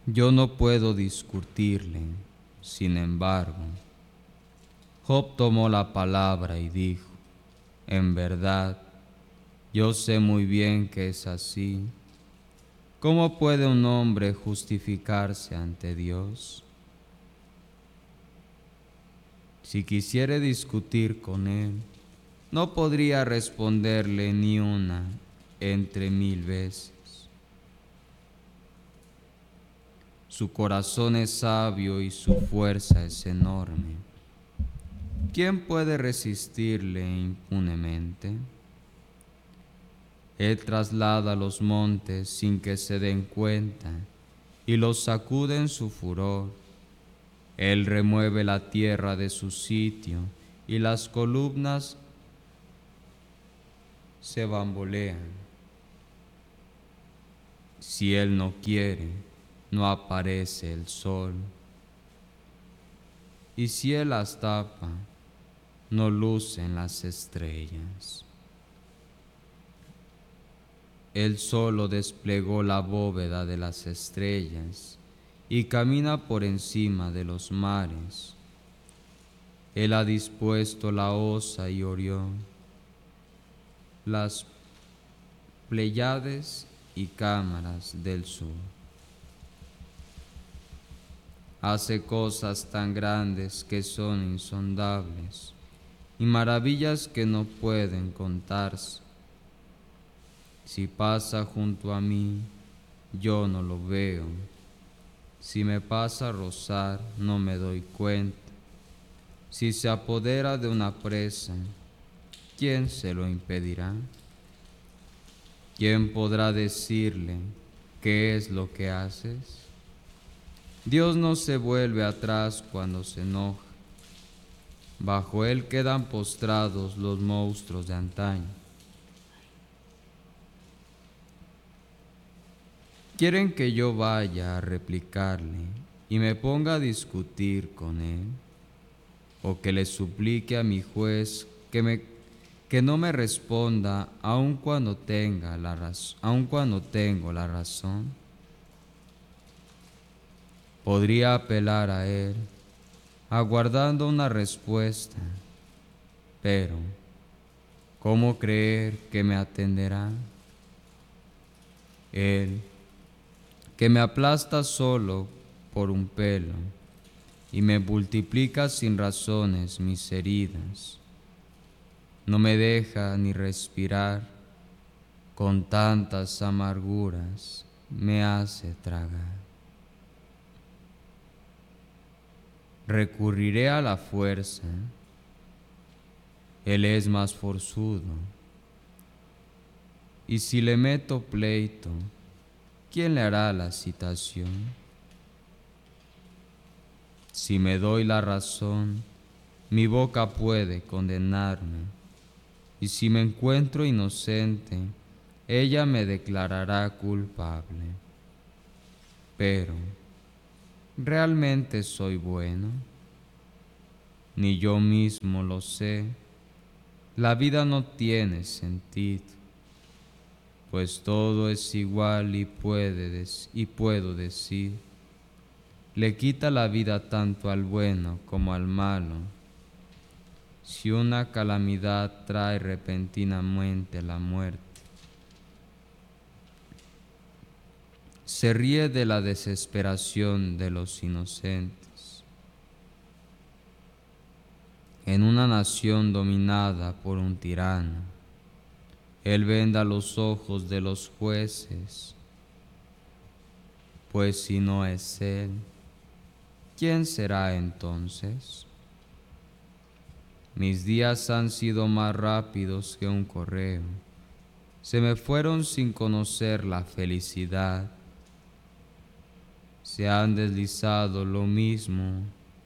Yo no puedo discutirle. Sin embargo, Job tomó la palabra y dijo: en verdad, yo sé muy bien que es así. ¿Cómo puede un hombre justificarse ante Dios? Si quisiera discutir con él, no podría responderle ni una entre 1000 veces. Su corazón es sabio y su fuerza es enorme. ¿Quién puede resistirle impunemente? Él traslada los montes sin que se den cuenta y los sacude en su furor. Él remueve la tierra de su sitio y las columnas se bambolean. Si Él no quiere, no aparece el sol. Y si Él las tapa, no lucen las estrellas. Él solo desplegó la bóveda de las estrellas y camina por encima de los mares. Él ha dispuesto la Osa y Orión, las Pléyades y cámaras del sur. Hace cosas tan grandes que son insondables y maravillas que no pueden contarse. Si pasa junto a mí, yo no lo veo. Si me pasa a rozar, no me doy cuenta. Si se apodera de una presa, ¿quién se lo impedirá? ¿Quién podrá decirle qué es lo que haces? Dios no se vuelve atrás cuando se enoja. Bajo Él quedan postrados los monstruos de antaño. ¿Quieren que yo vaya a replicarle y me ponga a discutir con Él? ¿O que le suplique a mi juez que no me responda aun cuando tengo la razón? Podría apelar a Él, aguardando una respuesta, pero ¿cómo creer que me atenderá? Él, que me aplasta solo por un pelo y me multiplica sin razones mis heridas, no me deja ni respirar, con tantas amarguras me hace tragar. Recurriré a la fuerza, Él es más forzudo, y si le meto pleito, ¿quién le hará la citación? Si me doy la razón, mi boca puede condenarme, y si me encuentro inocente, ella me declarará culpable. Pero, ¿realmente soy bueno? Ni yo mismo lo sé. La vida no tiene sentido, pues todo es igual y puedo decir, le quita la vida tanto al bueno como al malo. Si una calamidad trae repentinamente la muerte, se ríe de la desesperación de los inocentes. En una nación dominada por un tirano, Él venda los ojos de los jueces, pues si no es Él, ¿quién será entonces? Mis días han sido más rápidos que un correo, se me fueron sin conocer la felicidad, se han deslizado lo mismo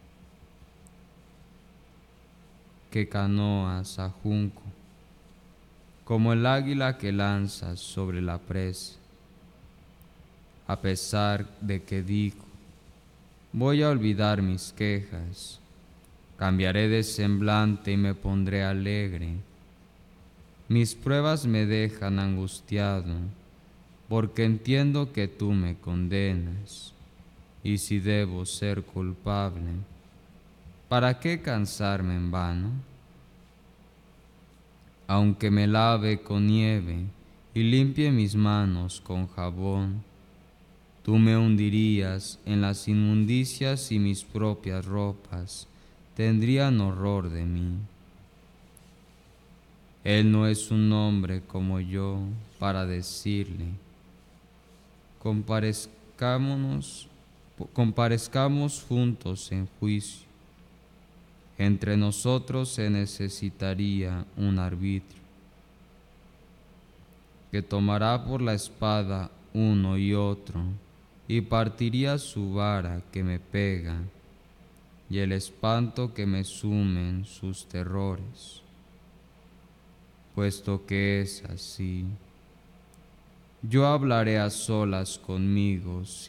que canoas a junco, como el águila que lanza sobre la presa. A pesar de que digo, voy a olvidar mis quejas, cambiaré de semblante y me pondré alegre. Mis pruebas me dejan angustiado, porque entiendo que tú me condenas. y si debo ser culpable, ¿para qué cansarme en vano? Aunque me lave con nieve y limpie mis manos con jabón, tú me hundirías en las inmundicias y mis propias ropas tendrían horror de mí. Él no es un hombre como yo para decirle, comparezcamos juntos en juicio. Entre nosotros se necesitaría un arbitrio, que tomará por la espada uno y otro, y partiría su vara que me pega, y el espanto que me sumen sus terrores. Puesto que es así, yo hablaré a solas conmigo